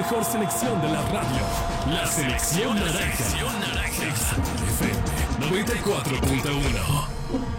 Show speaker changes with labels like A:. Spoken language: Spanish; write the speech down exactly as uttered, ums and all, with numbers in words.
A: mejor selección de la radio. La Selección Naranja. Exa F M noventa y cuatro punto uno.